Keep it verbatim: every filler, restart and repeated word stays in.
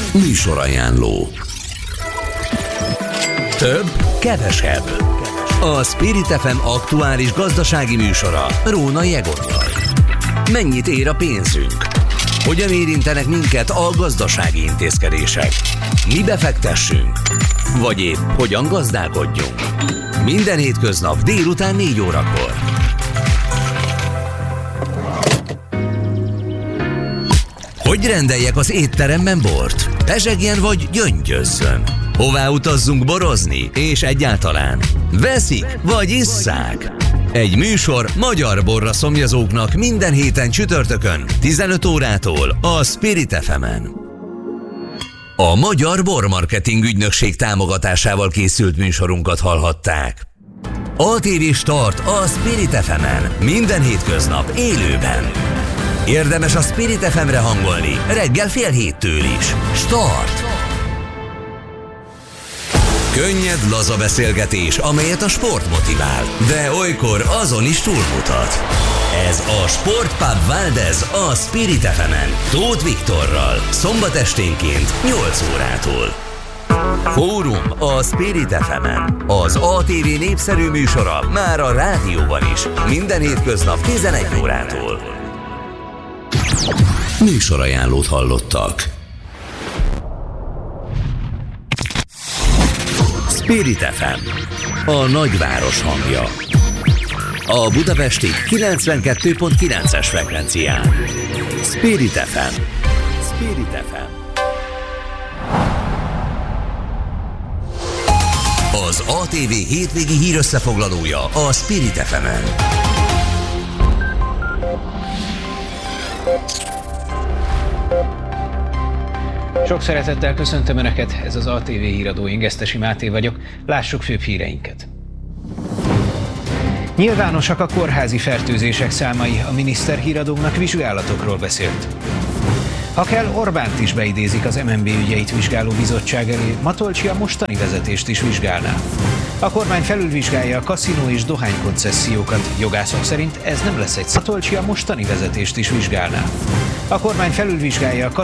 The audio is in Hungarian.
Műsorajánló. Több, kevesebb. A Spirit ef em aktuális gazdasági műsora Rónai Egonnal. Mennyit ér a pénzünk? Hogyan érintenek minket a gazdasági intézkedések? Mi befektessünk? Vagy épp hogyan gazdálkodjunk? Minden hétköznap délután négy órakor. Hogy rendeljek az étteremben bort? Pezsegjen vagy gyöngyözzön? Hová utazzunk borozni? És egyáltalán veszik vagy isszák? Egy műsor magyar borra szomjazóknak minden héten csütörtökön tizenöt órától a Spirit ef emen. A Magyar Bormarketing Ügynökség támogatásával készült műsorunkat hallhatták. á té vé Start a Spirit ef emen minden hétköznap élőben. Érdemes a Spirit ef emre hangolni reggel fél héttől is. Start! Könnyed, laza beszélgetés, amelyet a sport motivál, de olykor azon is túlmutat. Ez a Sportpub Valdez a Spirit ef emen, Tóth Viktorral, szombat esténként nyolc órától. Fórum a Spirit ef emen, az á té vé népszerű műsora már a rádióban is, minden hétköznap tizenegy órától. Műsorajánlót hallottak. Spirit ef em, a nagyváros hangja. A budapesti kilencvenkettő pont kilences frekvencián. Spirit ef em. Spirit ef em. Az á té vé hétvégi hírösszefoglalója a Spirit ef emen. Sok szeretettel köszöntöm Önöket, ez az á té vé híradó, én Gesztesi Máté vagyok. Lássuk főbb híreinket. Nyilvánosak a kórházi fertőzések számai, a miniszter híradónknak vizsgálatokról beszélt. Ha kell, Orbánt is beidézik az em en bé ügyeit vizsgáló bizottság elé, Matolcsi a mostani vezetést is vizsgálná. A kormány felülvizsgálja a kaszinó és dohánykoncessziókat, jogászok szerint ez nem lesz egy Matolcsi a mostani vezetést is vizsgálná. A kormány felülvizsgálja a